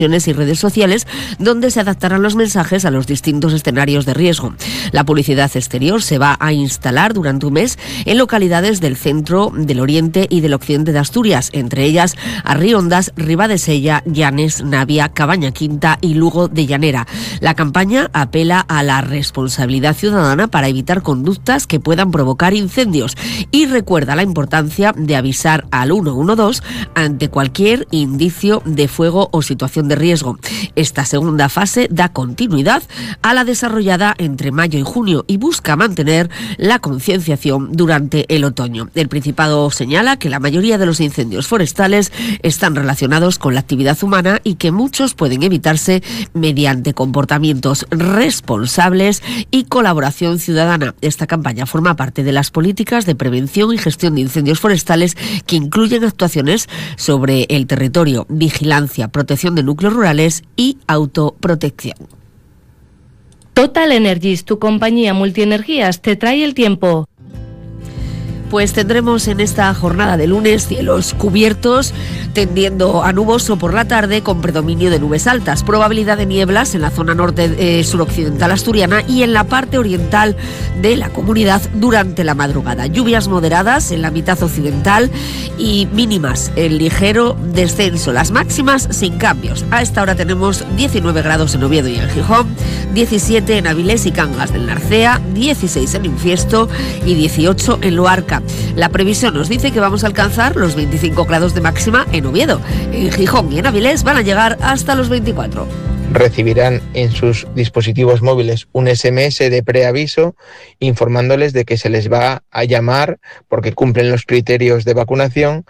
y redes sociales, donde se adaptarán los mensajes a los distintos escenarios de riesgo. La publicidad exterior se va a instalar durante un mes en localidades del centro, del oriente y del occidente de Asturias, entre ellas Arriondas, Ribadesella, Llanes, Navia, Cabaña Quinta y Lugo de Llanera. La campaña apela a la responsabilidad ciudadana para evitar conductas que puedan provocar incendios y recuerda la importancia de avisar al 112 ante cualquier indicio de fuego o situación de riesgo. Esta segunda fase da continuidad a la desarrollada entre mayo y junio y busca mantener la concienciación durante el otoño. El Principado señala que la mayoría de los incendios forestales están relacionados con la actividad humana y que muchos pueden evitarse mediante comportamientos responsables y colaboración ciudadana. Esta campaña forma parte de las políticas de prevención y gestión de incendios forestales que incluyen actuaciones sobre el territorio, vigilancia, protección de núcleos rurales y autoprotección. Total Energies, tu compañía multienergías, te trae el tiempo. Pues tendremos en esta jornada de lunes cielos cubiertos, tendiendo a nuboso por la tarde con predominio de nubes altas. Probabilidad de nieblas en la zona norte suroccidental asturiana y en la parte oriental de la comunidad durante la madrugada. Lluvias moderadas en la mitad occidental y mínimas en ligero descenso. Las máximas sin cambios. A esta hora tenemos 19 grados en Oviedo y en Gijón, 17 en Avilés y Cangas del Narcea, 16 en Infiesto y 18 en Luarca. La previsión nos dice que vamos a alcanzar los 25 grados de máxima en Oviedo. En Gijón y en Avilés van a llegar hasta los 24. Recibirán en sus dispositivos móviles un SMS de preaviso informándoles de que se les va a llamar porque cumplen los criterios de vacunación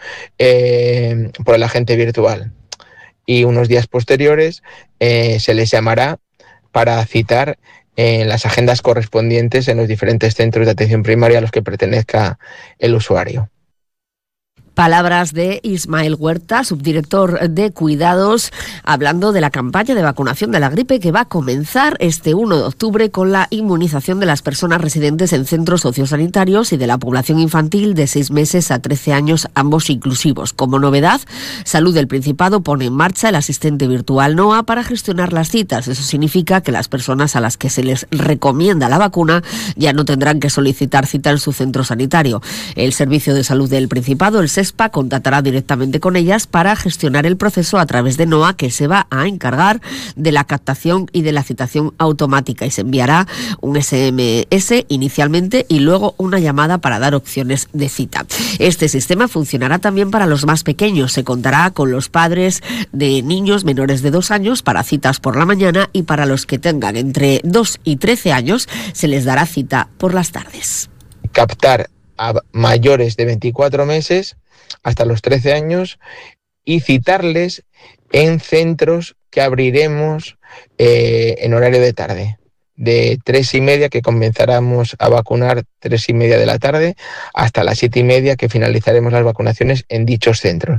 por el agente virtual. Y unos días posteriores se les llamará para citar en las agendas correspondientes en los diferentes centros de atención primaria a los que pertenezca el usuario. Palabras de Ismael Huerta, subdirector de Cuidados, hablando de la campaña de vacunación de la gripe que va a comenzar este 1 de octubre con la inmunización de las personas residentes en centros sociosanitarios y de la población infantil de 6 meses a 13 años, ambos inclusivos. Como novedad, Salud del Principado pone en marcha el asistente virtual NOA para gestionar las citas. Eso significa que las personas a las que se les recomienda la vacuna ya no tendrán que solicitar cita en su centro sanitario. El Servicio de Salud del Principado, el SESPA, contactará directamente con ellas para gestionar el proceso a través de NOA, que se va a encargar de la captación y de la citación automática, y se enviará un SMS inicialmente y luego una llamada para dar opciones de cita. Este sistema funcionará también para los más pequeños. Se contará con los padres de niños menores de 2 años para citas por la mañana y para los que tengan entre 2 y 13 años se les dará cita por las tardes. Captar a mayores de 24 meses hasta los 13 años y citarles en centros que abriremos en horario de tarde, de 3:30, que comenzaremos a vacunar 3:30 de la tarde, hasta las 7:30, que finalizaremos las vacunaciones en dichos centros.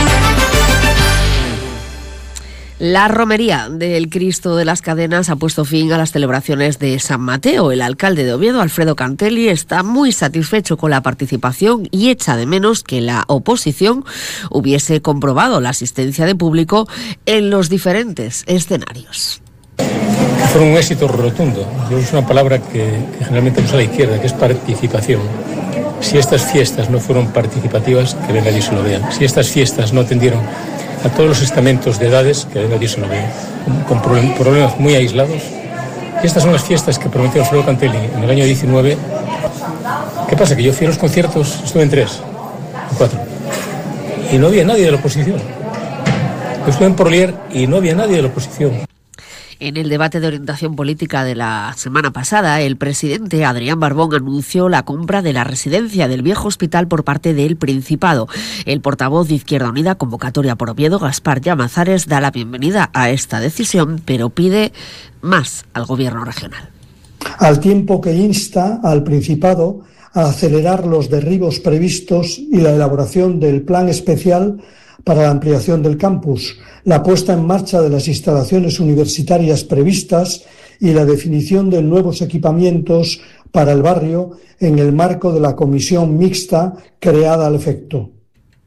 La romería del Cristo de las Cadenas ha puesto fin a las celebraciones de San Mateo. El alcalde de Oviedo, Alfredo Cantelli, está muy satisfecho con la participación y echa de menos que la oposición hubiese comprobado la asistencia de público en los diferentes escenarios. Fue un éxito rotundo. Yo uso una palabra que generalmente usa la izquierda, que es participación. Si estas fiestas no fueron participativas, que venga y se lo vean. Si estas fiestas no atendieron a todos los estamentos de edades, que venga y se lo vean, con problemas muy aislados. Y estas son las fiestas que prometió Alfredo Cantelli en el año 19. ¿Qué pasa? Que yo fui a los conciertos, estuve en 3, en 4, y no había nadie de la oposición. Yo estuve en Porlier y no había nadie de la oposición. En el debate de orientación política de la semana pasada, el presidente Adrián Barbón anunció la compra de la residencia del Viejo Hospital por parte del Principado. El portavoz de Izquierda Unida, Convocatoria por Oviedo, Gaspar Llamazares, da la bienvenida a esta decisión, pero pide más al gobierno regional. Al tiempo que insta al Principado a acelerar los derribos previstos y la elaboración del plan especial para la ampliación del campus, la puesta en marcha de las instalaciones universitarias previstas y la definición de nuevos equipamientos para el barrio en el marco de la comisión mixta creada al efecto.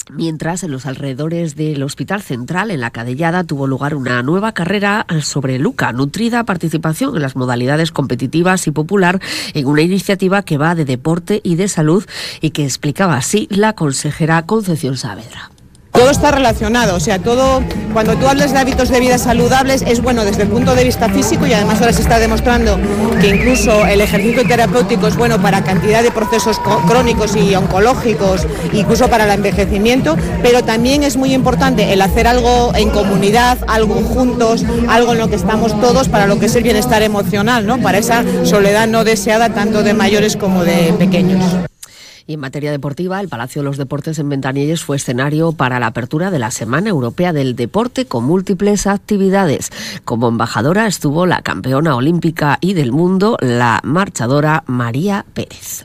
Mientras, en los alrededores del Hospital Central, en la Cadellada, tuvo lugar una nueva carrera sobre Luca, nutrida participación en las modalidades competitivas y popular, en una iniciativa que va de deporte y de salud y que explicaba así la consejera Concepción Saavedra. Todo está relacionado, o sea, todo, cuando tú hablas de hábitos de vida saludables es bueno desde el punto de vista físico, y además ahora se está demostrando que incluso el ejercicio terapéutico es bueno para cantidad de procesos crónicos y oncológicos, incluso para el envejecimiento, pero también es muy importante el hacer algo en comunidad, algo juntos, algo en lo que estamos todos para lo que es el bienestar emocional, ¿no? Para esa soledad no deseada tanto de mayores como de pequeños. Y en materia deportiva, el Palacio de los Deportes en Ventanilles fue escenario para la apertura de la Semana Europea del Deporte con múltiples actividades. Como embajadora estuvo la campeona olímpica y del mundo, la marchadora María Pérez.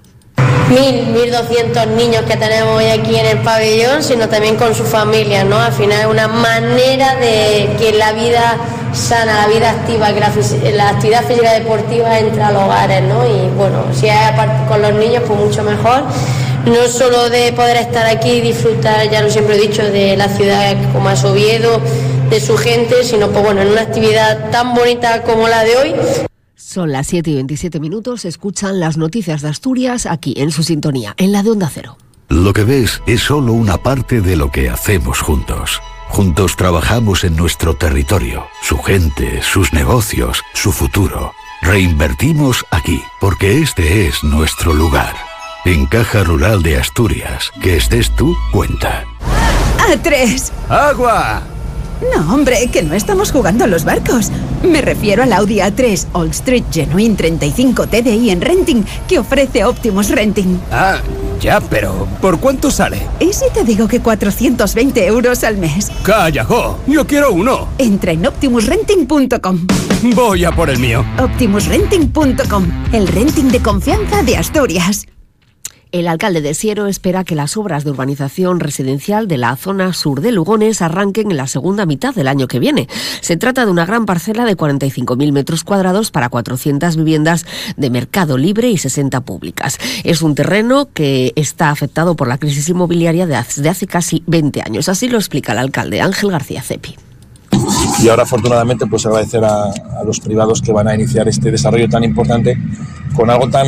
1.200 niños que tenemos hoy aquí en el pabellón, sino también con su familia, ¿no? Al final es una manera de que la vida sana, la vida activa, que la actividad física deportiva entre a los hogares, ¿no? Y bueno, si es aparte con los niños, pues mucho mejor. No solo de poder estar aquí y disfrutar, ya lo siempre he dicho, de la ciudad como es Oviedo, de su gente, sino pues bueno, en una actividad tan bonita como la de hoy. Son las 7:27, escuchan las noticias de Asturias aquí en su sintonía, en la de Onda Cero. Lo que ves es solo una parte de lo que hacemos juntos. Juntos trabajamos en nuestro territorio, su gente, sus negocios, su futuro. Reinvertimos aquí, porque este es nuestro lugar. En Caja Rural de Asturias, que estés tú, cuenta. ¡A3! ¡Agua! No, hombre, que no estamos jugando a los barcos. Me refiero al Audi A3 All Street Genuine 35 TDI en renting que ofrece Optimus Renting. Ah, ya, pero ¿por cuánto sale? ¿Y si te digo que 420 euros al mes? ¡Calla, jo! ¡Yo quiero uno! Entra en optimusrenting.com. Voy a por el mío. Optimusrenting.com, el renting de confianza de Asturias. El alcalde de Siero espera que las obras de urbanización residencial de la zona sur de Lugones arranquen en la segunda mitad del año que viene. Se trata de una gran parcela de 45.000 metros cuadrados para 400 viviendas de mercado libre y 60 públicas. Es un terreno que está afectado por la crisis inmobiliaria de hace casi 20 años. Así lo explica el alcalde Ángel García Cepi. Y ahora, afortunadamente, pues agradecer a los privados que van a iniciar este desarrollo tan importante con algo tan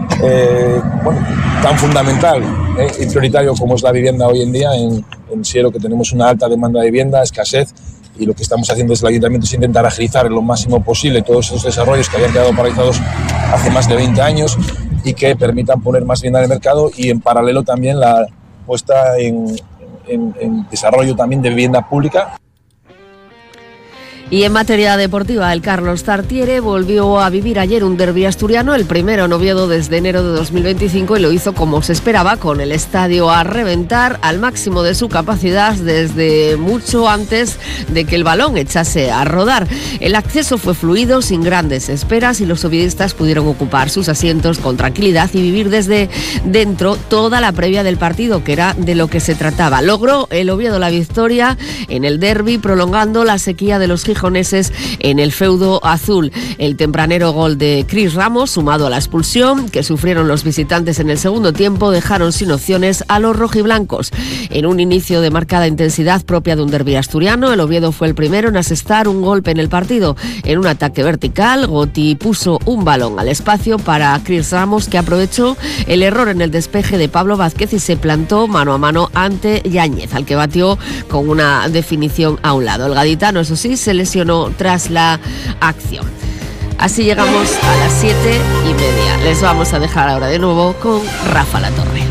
tan fundamental y prioritario como es la vivienda hoy en día en Siero, que tenemos una alta demanda de vivienda, escasez, y lo que estamos haciendo desde el ayuntamiento es intentar agilizar en lo máximo posible todos esos desarrollos que habían quedado paralizados hace más de 20 años y que permitan poner más vivienda en el mercado, y en paralelo también la puesta en desarrollo también de vivienda pública. Y en materia deportiva, el Carlos Tartiere volvió a vivir ayer un derbi asturiano, el primero en Oviedo desde enero de 2025, y lo hizo como se esperaba, con el estadio a reventar al máximo de su capacidad desde mucho antes de que el balón echase a rodar. El acceso fue fluido, sin grandes esperas, y los oviedistas pudieron ocupar sus asientos con tranquilidad y vivir desde dentro toda la previa del partido, que era de lo que se trataba. Logró el Oviedo la victoria en el derbi, prolongando la sequía de los gijoneses en el feudo azul. El tempranero gol de Cris Ramos, sumado a la expulsión que sufrieron los visitantes en el segundo tiempo, dejaron sin opciones a los rojiblancos. En un inicio de marcada intensidad propia de un derbi asturiano, el Oviedo fue el primero en asestar un golpe en el partido. En un ataque vertical, Goti puso un balón al espacio para Cris Ramos, que aprovechó el error en el despeje de Pablo Vázquez y se plantó mano a mano ante Yáñez, al que batió con una definición a un lado. El gaditano, eso sí, se lesionó tras la acción. Así llegamos a las 7:30. Les vamos a dejar ahora de nuevo con Rafa Latorre.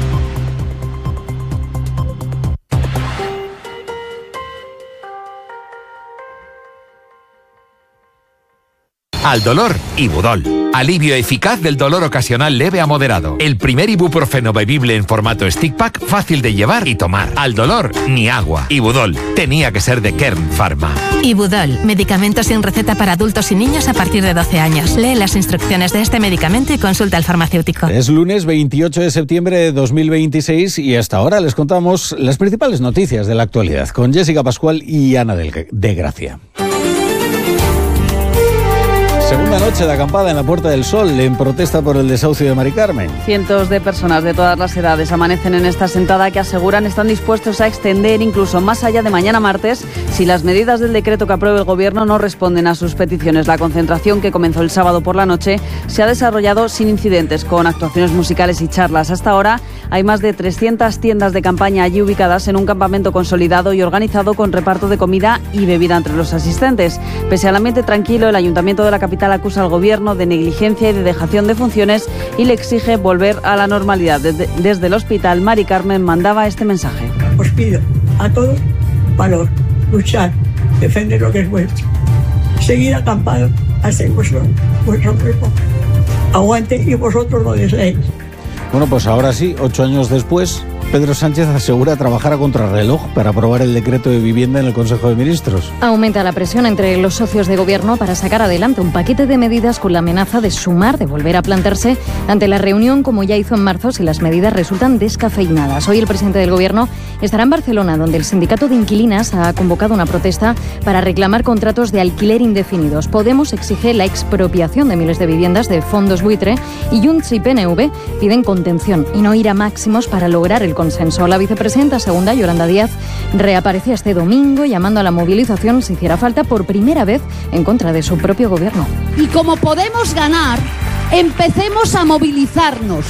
Al dolor, Ibudol. Alivio eficaz del dolor ocasional leve a moderado. El primer ibuprofeno bebible en formato stick pack, fácil de llevar y tomar. Al dolor, ni agua. Ibudol. Tenía que ser de Kern Pharma. Ibudol. Medicamento sin receta para adultos y niños a partir de 12 años. Lee las instrucciones de este medicamento y consulta al farmacéutico. Es lunes 28 de septiembre de 2026 y hasta ahora les contamos las principales noticias de la actualidad con Jessica Pascual y Ana de Gracia. Segunda noche de acampada en la Puerta del Sol en protesta por el desahucio de Mari Carmen. Cientos de personas de todas las edades amanecen en esta sentada que aseguran están dispuestos a extender incluso más allá de mañana martes si las medidas del decreto que apruebe el Gobierno no responden a sus peticiones. La concentración, que comenzó el sábado por la noche, se ha desarrollado sin incidentes, con actuaciones musicales y charlas. Hasta ahora hay más de 300 tiendas de campaña allí ubicadas en un campamento consolidado y organizado con reparto de comida y bebida entre los asistentes. Pese al ambiente tranquilo, el Ayuntamiento de la capital acusa al Gobierno de negligencia y de dejación de funciones y le exige volver a la normalidad. Desde el hospital, Mari Carmen mandaba este mensaje. Os pido a todos valor, luchar, defender lo que es vuestro, seguir acampados, hacer vuestro cuerpo, aguante y vosotros lo deseéis. Bueno, pues ahora sí, 8 años después, Pedro Sánchez asegura trabajar a contrarreloj para aprobar el decreto de vivienda en el Consejo de Ministros. Aumenta la presión entre los socios de gobierno para sacar adelante un paquete de medidas con la amenaza de Sumar, de volver a plantarse ante la reunión como ya hizo en marzo si las medidas resultan descafeinadas. Hoy el presidente del gobierno estará en Barcelona, donde el sindicato de inquilinas ha convocado una protesta para reclamar contratos de alquiler indefinidos. Podemos exige la expropiación de miles de viviendas de fondos buitre y Junts y PNV piden contención y no ir a máximos para lograr el consenso. La vicepresidenta segunda, Yolanda Díaz, reaparecía este domingo llamando a la movilización si hiciera falta por primera vez en contra de su propio gobierno. Y como podemos ganar, empecemos a movilizarnos.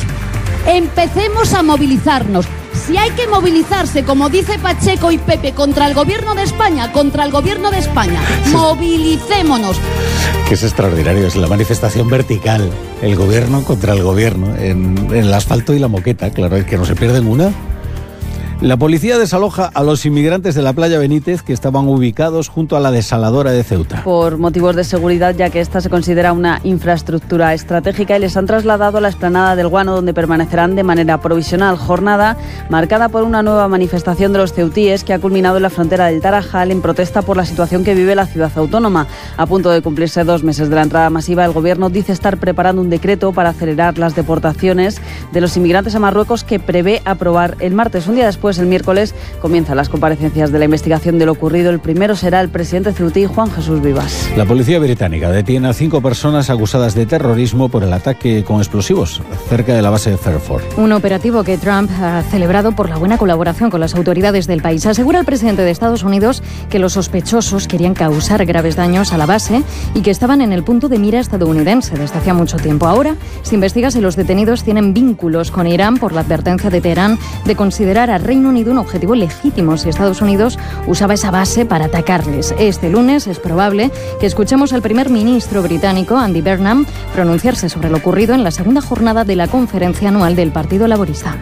Si hay que movilizarse, como dice Pacheco y Pepe, contra el gobierno de España, movilicémonos. Que es extraordinario, es la manifestación vertical, el gobierno contra el gobierno, en el asfalto y la moqueta, claro, es que no se pierden una. La policía desaloja a los inmigrantes de la playa Benítez que estaban ubicados junto a la desaladora de Ceuta. Por motivos de seguridad, ya que esta se considera una infraestructura estratégica, y les han trasladado a la explanada del Guano, donde permanecerán de manera provisional. Jornada marcada por una nueva manifestación de los ceutíes que ha culminado en la frontera del Tarajal en protesta por la situación que vive la ciudad autónoma. A punto de cumplirse 2 meses de la entrada masiva, el Gobierno dice estar preparando un decreto para acelerar las deportaciones de los inmigrantes a Marruecos, que prevé aprobar el martes. Un día después, el miércoles, comienzan las comparecencias de la investigación de lo ocurrido. El primero será el presidente ceutí, Juan Jesús Vivas. La policía británica detiene a 5 personas acusadas de terrorismo por el ataque con explosivos cerca de la base de Fairford. Un operativo que Trump ha celebrado por la buena colaboración con las autoridades del país. Asegura el presidente de Estados Unidos que los sospechosos querían causar graves daños a la base y que estaban en el punto de mira estadounidense desde hacía mucho tiempo. Ahora se investiga si los detenidos tienen vínculos con Irán por la advertencia de Teherán de considerar a Reino Unido un objetivo legítimo si Estados Unidos usaba esa base para atacarles. Este lunes es probable que escuchemos al primer ministro británico, Andy Burnham, pronunciarse sobre lo ocurrido en la segunda jornada de la conferencia anual del Partido Laborista.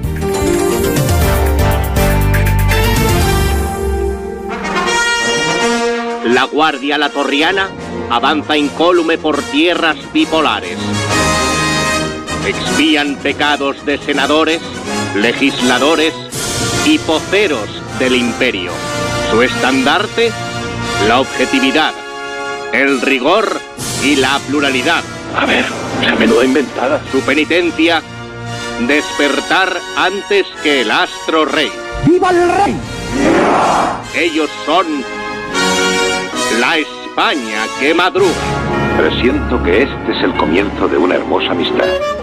La Guardia Latorriana avanza incólume por tierras bipolares. Expían pecados de senadores, legisladores y poceros del imperio. Su estandarte, la objetividad, el rigor y la pluralidad. A ver, la menuda inventada. Su penitencia, despertar antes que el astro rey. ¡Viva el rey! Ellos son la España que madruga. Presiento que este es el comienzo de una hermosa amistad.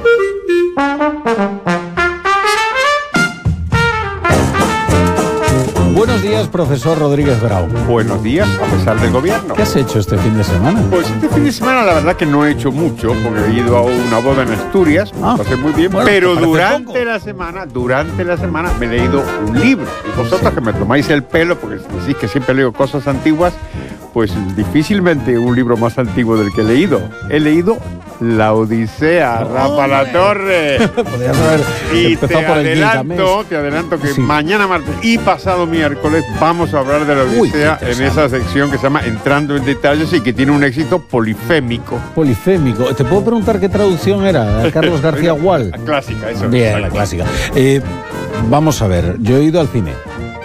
Buenos días, profesor Rodríguez Brau. Buenos días, a pesar del gobierno. ¿Qué has hecho este fin de semana? Pues este fin de semana la verdad que no he hecho mucho, porque he ido a una boda en Asturias, lo pasé muy bien, bueno, pero durante la semana me he leído un libro. Y vosotros que me tomáis el pelo, porque decís que siempre leo cosas antiguas, pues difícilmente un libro más antiguo del que he leído. He leído La Odisea, Rafa La Torre. Podrías haber empezado por el te adelanto que mañana martes y pasado miércoles vamos a hablar de La Odisea en esa sección que se llama Entrando en Detalles y que tiene un éxito polifémico. Polifémico. ¿Te puedo preguntar qué traducción era? Carlos García Gual. La clásica, eso. Bien, la clásica. Vamos a ver, yo he ido al cine.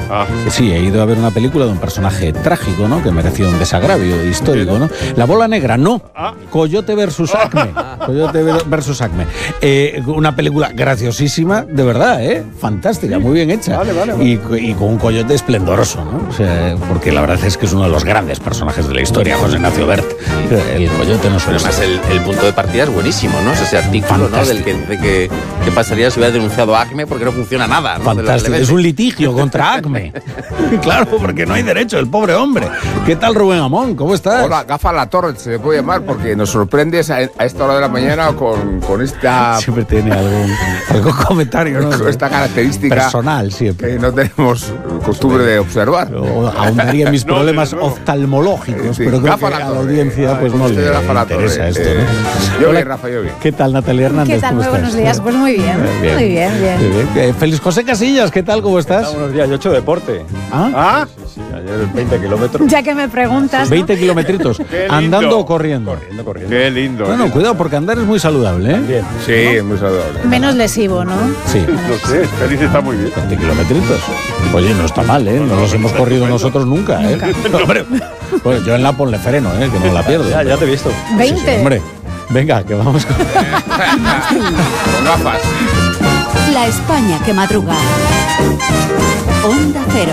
Sí, he ido a ver una película de un personaje trágico, ¿no? Que mereció un desagravio histórico, ¿no? La Bola Negra, no. Coyote versus Acme. Coyote versus Acme. Una película graciosísima, de verdad, fantástica, muy bien hecha. Vale. Y con un coyote esplendoroso, ¿no? O sea, porque la verdad es que es uno de los grandes personajes de la historia, José Ignacio Bert. El coyote no suele ser. Además, el punto de partida es buenísimo, ¿no? Ese artículo, ¿no? Del que pasaría si hubiera denunciado a Acme porque no funciona nada, ¿no? Fantástico. Es un litigio contra Acme. Claro, porque no hay derecho, el pobre hombre. ¿Qué tal, Rubén Amón? ¿Cómo estás? Hola, Gafa La Torre, se puede llamar, porque nos sorprendes a esta hora de la mañana con esta... Siempre tiene algún comentario, ¿no? Con esta característica personal, siempre. Que no tenemos costumbre de observar. Ahondaría mis problemas oftalmológicos, sí, pero creo Gafa que La a la Torre. audiencia pues no le interesa esto, ¿no? Yo bien, Rafa, yo bien. ¿Qué tal, Natalia Hernández? ¿Qué tal? ¿Cómo Muy buenos estás? días. Pues muy bien. Muy bien. Feliz José Casillas, ¿qué tal? ¿Cómo estás? Buenos días, yo he hecho deporte. ¿Ah? Sí, ayer 20 kilómetros. Ya que me preguntas, ¿no? 20 kilometritos. ¿Andando o corriendo? Corriendo. Qué lindo. Bueno, cuidado, porque andar es muy saludable, ¿eh? Bien. Sí, es muy saludable. Menos lesivo, ¿no? Sí. No sé, Félix está muy bien. 20 kilometritos. Oye, no está mal, ¿eh? No los hemos corrido nosotros nunca, ¿eh? No, hombre. Pues yo en la ponle freno, ¿eh? Que no la pierdo. Ya te he visto. 20. Sí, hombre. Venga, que vamos con... Con gafas. La España que madruga. Onda Cero.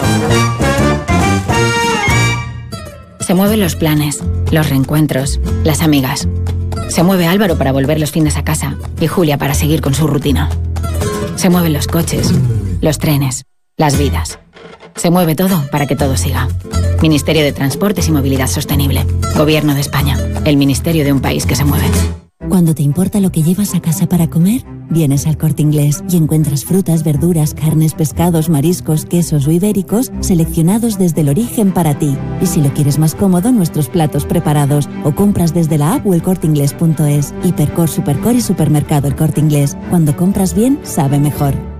Se mueven los planes, los reencuentros, las amigas. Se mueve Álvaro para volver los fines a casa y Julia para seguir con su rutina. Se mueven los coches, los trenes, las vidas. Se mueve todo para que todo siga. Ministerio de Transportes y Movilidad Sostenible. Gobierno de España. El ministerio de un país que se mueve. Cuando te importa lo que llevas a casa para comer, vienes al Corte Inglés y encuentras frutas, verduras, carnes, pescados, mariscos, quesos o ibéricos seleccionados desde el origen para ti. Y si lo quieres más cómodo, nuestros platos preparados o compras desde la app o elcorteinglés.es. Hipercor, Supercor y Supermercado El Corte Inglés. Cuando compras bien, sabe mejor.